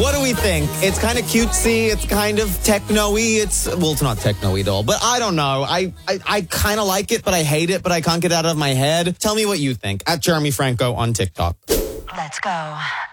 What do we think? It's kind of cutesy. It's kind of techno-y. It's not techno-y at all, but I don't know. I kind of like it, but I hate it, but I can't get it out of my head. Tell me what you think at Jeremy Franco on TikTok. Let's go.